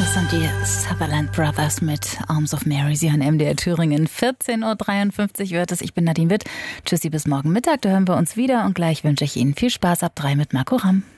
Das sind die Sutherland Brothers mit Arms of Mary. Sie hören MDR Thüringen. 14.53 Uhr wird es. Ich bin Nadine Witt. Tschüssi, bis morgen Mittag. Da hören wir uns wieder. Und gleich wünsche ich Ihnen viel Spaß ab 3 mit Marco Ramm.